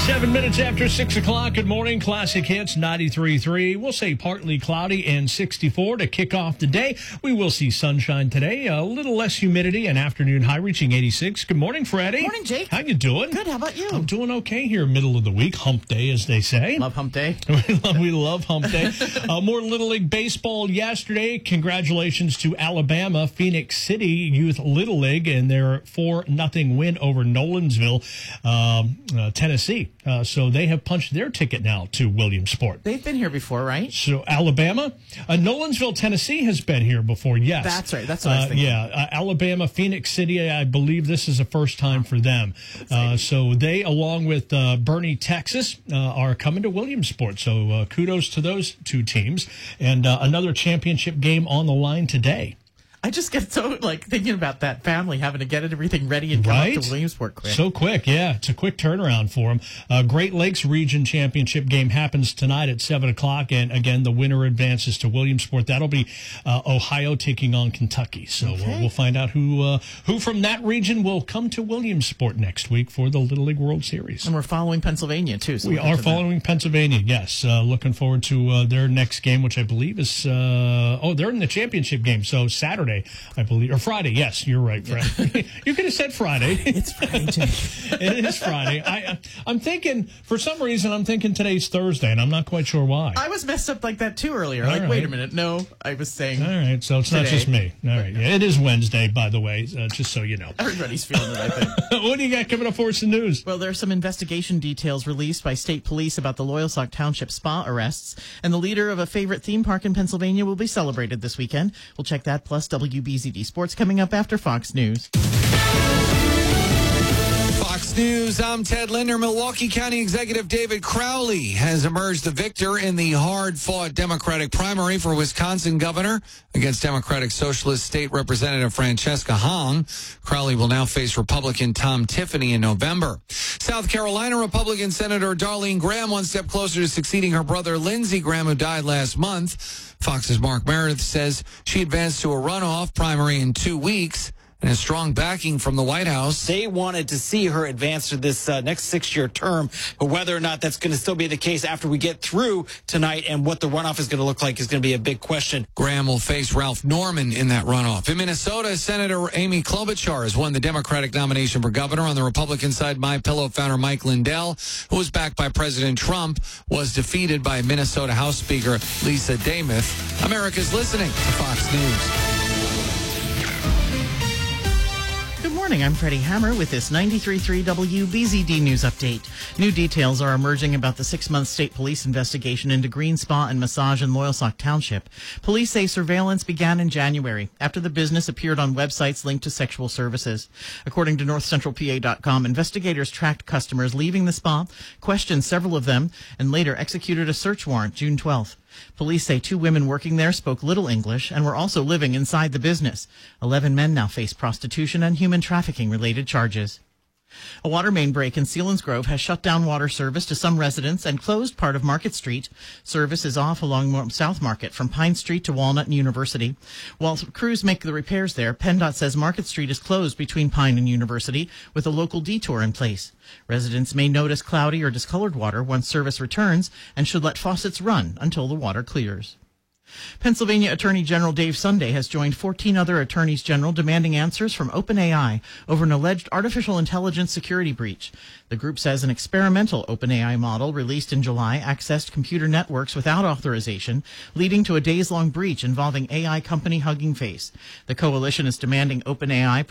7 minutes after 6 o'clock. Good morning. Classic Hits 93.3. We'll say partly cloudy and 64 to kick off the day. We will see sunshine today. A little less humidity. An afternoon high reaching 86. Good morning, Freddie. Morning, Jake. How you doing? Good. How about you? I'm doing okay here, middle of the week. Hump day, as they say. Love hump day. We love hump day. More Little League baseball yesterday. Congratulations to Alabama, Phoenix City Youth Little League, and their 4-0 win over Nolensville, Tennessee. So they have punched their ticket now to Williamsport. They've been here before, right? So Alabama, Nolensville, Tennessee has been here before, yes. That's right. That's what I was thinking. Alabama, Phoenix City, I believe this is the first time for them. So they, along with Bernie, Texas, are coming to Williamsport. So kudos to those two teams. And another championship game on the line today. I just get so, thinking about that family having to get everything ready and come up to Williamsport quick. So quick, yeah. It's a quick turnaround for them. Great Lakes Region Championship game happens tonight at 7 o'clock. And, again, the winner advances to Williamsport. That'll be Ohio taking on Kentucky. So we'll find out who from that region will come to Williamsport next week for the Little League World Series. And we're following Pennsylvania, too. So we are following Pennsylvania, yes. Looking forward to their next game, which I believe is they're in the championship game. So Saturday, I believe, or Friday. Yes, you're right, Fred. You could have said Friday. It's Friday, Jake. It is Friday. I'm thinking, for some reason, I'm thinking today's Thursday, and I'm not quite sure why. I was messed up like that, too, earlier. All wait a minute. No, I was saying all right, so it's today. Not just me. All right. Yeah, it is Wednesday, by the way, just so you know. Everybody's feeling it, I think. What do you got coming up for us in news? Well, there are some investigation details released by state police about the Loyalsock Township spa arrests, and the leader of a favorite theme park in Pennsylvania will be celebrated this weekend. We'll check that, plus WBZD Sports coming up after Fox News. Fox News, I'm Ted Linder. Milwaukee County Executive David Crowley has emerged the victor in the hard-fought Democratic primary for Wisconsin governor against Democratic Socialist State Representative Francesca Hong. Crowley will now face Republican Tom Tiffany in November. South Carolina Republican Senator Darlene Graham one step closer to succeeding her brother Lindsey Graham, who died last month. Fox's Mark Meredith says she advanced to a runoff primary in 2 weeks and has strong backing from the White House. They wanted to see her advance to this next 6-year term, but whether or not that's going to still be the case after we get through tonight and what the runoff is going to look like is going to be a big question. Graham will face Ralph Norman in that runoff. In Minnesota, Senator Amy Klobuchar has won the Democratic nomination for governor. On the Republican side, MyPillow founder Mike Lindell, who was backed by President Trump, was defeated by Minnesota House Speaker Lisa Damuth. America's listening to Fox News. Good morning, I'm Freddie Hammer with this 93.3 WBZD News Update. New details are emerging about the 6-month state police investigation into Green Spa and Massage in Loyalsock Township. Police say surveillance began in January after the business appeared on websites linked to sexual services. According to NorthCentralPA.com, investigators tracked customers leaving the spa, questioned several of them, and later executed a search warrant June 12th. Police say 2 women working there spoke little English and were also living inside the business. 11 men now face prostitution and human trafficking-related charges. A water main break in Selinsgrove has shut down water service to some residents and closed part of Market Street. Service is off along South Market from Pine Street to Walnut and University. While crews make the repairs there, PennDOT says Market Street is closed between Pine and University with a local detour in place. Residents may notice cloudy or discolored water once service returns and should let faucets run until the water clears. Pennsylvania Attorney General Dave Sunday has joined 14 other attorneys general demanding answers from OpenAI over an alleged artificial intelligence security breach. The group says an experimental OpenAI model released in July accessed computer networks without authorization, leading to a days-long breach involving AI company Hugging Face. The coalition is demanding OpenAI